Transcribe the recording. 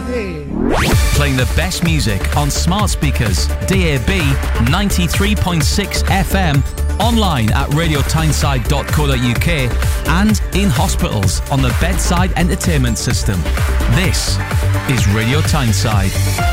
Playing the best music on smart speakers, DAB 93.6 FM, online at radiotyneside.co.uk and in hospitals on the Bedside Entertainment System. This is Radio Tyneside.